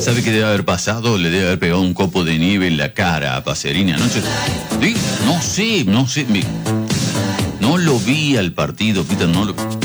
¿Sabe qué debe haber pasado? Le debe haber pegado un copo de nieve en la cara a Pacerini anoche. ¿Sí? No sé. No lo vi al partido, Peter, no lo...